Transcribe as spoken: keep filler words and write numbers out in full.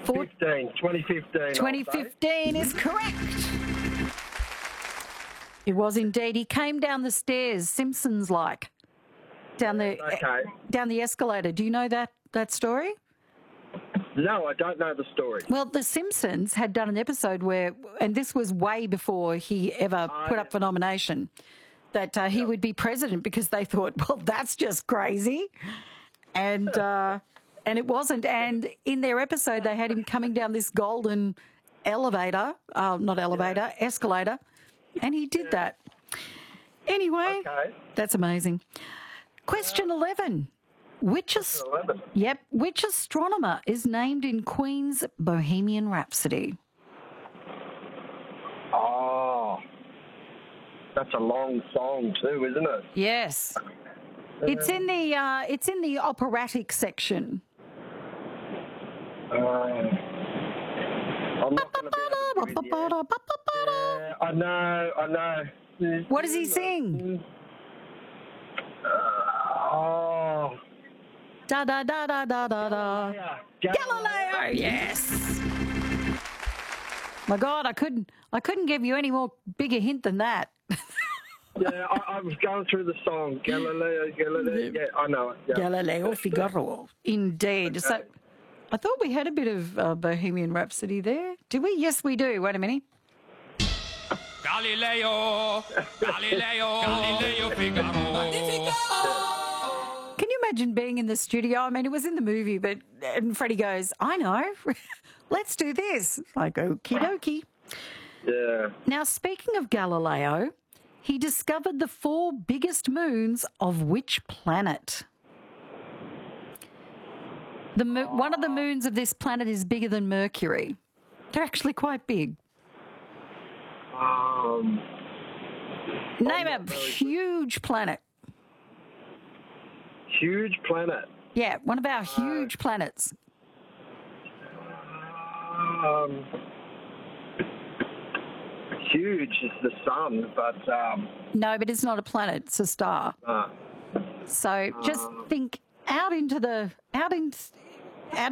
fifteen. twenty fifteen. twenty fifteen is correct. It was indeed. He came down the stairs, Simpsons-like, down the Okay. down the escalator. Do you know that that story? No, I don't know the story. Well, The Simpsons had done an episode where, and this was way before he ever Oh, put up for nomination, that uh, he would be president because they thought, well, that's just crazy. And uh, and it wasn't. And in their episode, they had him coming down this golden elevator, uh, not elevator, escalator, and he did that. Anyway, Okay. that's amazing. Question eleven. Which is eleven. Yep, which astronomer is named in Queen's Bohemian Rhapsody? Oh, that's a long song too, isn't it? Yes. It's in the uh, it's in the operatic section. Uh, I'm not going to be able to do it. Yeah, I know, I know. What does he sing? Uh, oh, Da da da da da da da. yeah. Galileo, yes. My God, I couldn't I couldn't give you any more bigger hint than that. Yeah, I, I was going through the song. Galileo, Galileo. Yeah, I know it. Yeah. Galileo Figaro. Indeed. So I thought we had a bit of uh, Bohemian Rhapsody there. Do we? Yes, we do. Wait a minute. Galileo, Galileo, Galileo Figaro. Can you imagine being in the studio? I mean, it was in the movie, but and Freddie goes, I know. Let's do this. Like, okie dokie. Yeah. Now, speaking of Galileo, he discovered the four biggest moons of which planet? The mo- one of the moons of this planet is bigger than Mercury. They're actually quite big. Um, Name a huge planet. huge planet. Yeah, one of our huge planets. Um, huge is the sun, but um, No, but it's not a planet, it's a star. uh, So just think out into the out in